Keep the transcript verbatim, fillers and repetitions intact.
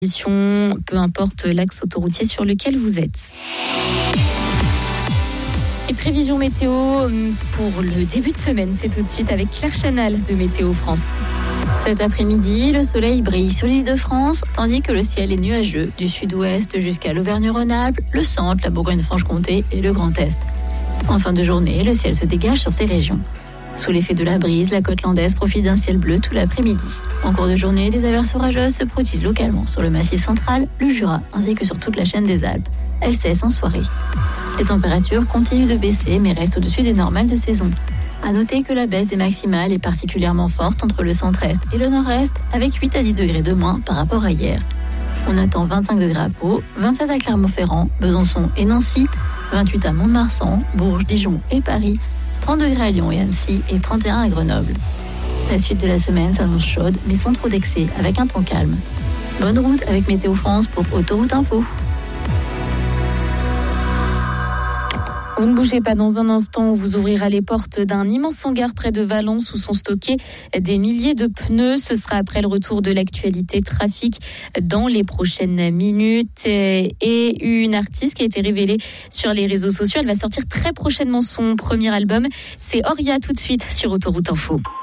peu importe l'axe autoroutier sur lequel vous êtes. Et prévision météo pour le début de semaine, c'est tout de suite avec Claire Chanal de Météo France. Cet après-midi, le soleil brille sur l'île de France, tandis que le ciel est nuageux du sud-ouest jusqu'à l'Auvergne-Rhône-Alpes, le centre, la Bourgogne-Franche-Comté et le Grand Est. En fin de journée, le ciel se dégage sur ces régions. Sous l'effet de la brise, la côte landaise profite d'un ciel bleu tout l'après-midi. En cours de journée, des averses orageuses se produisent localement sur le massif central, le Jura, ainsi que sur toute la chaîne des Alpes. Elles cessent en soirée. Les températures continuent de baisser, mais restent au-dessus des normales de saison. À noter que la baisse des maximales est particulièrement forte entre le centre-est et le nord-est, avec huit à dix degrés de moins par rapport à hier. On attend vingt-cinq degrés à Pau, vingt-sept à Clermont-Ferrand, Besançon et Nancy, vingt-huit à Mont-de-Marsan, Bourges, Dijon et Paris, trente degrés à Lyon et Annecy et trente et un à Grenoble. La suite de la semaine s'annonce chaude, mais sans trop d'excès, avec un temps calme. Bonne route avec Météo France pour Autoroute Info. Vous ne bougez pas, dans un instant, on vous ouvrira les portes d'un immense hangar près de Valence où sont stockés des milliers de pneus. Ce sera après le retour de l'actualité trafic dans les prochaines minutes. Et une artiste qui a été révélée sur les réseaux sociaux, elle va sortir très prochainement son premier album. C'est Oria tout de suite sur Autoroute Info.